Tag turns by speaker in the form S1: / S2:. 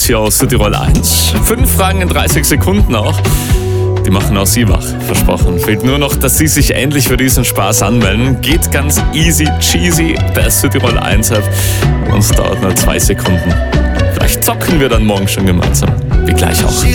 S1: hier aus Südtirol 1. 5 Fragen in 30 Sekunden auch. Die machen auch Sie wach, versprochen. Fehlt nur noch, dass Sie sich endlich für diesen Spaß anmelden. Geht ganz easy cheesy per Südtirol 1 App und es dauert nur 2 Sekunden. Vielleicht zocken wir dann morgen schon gemeinsam. Wie gleich auch.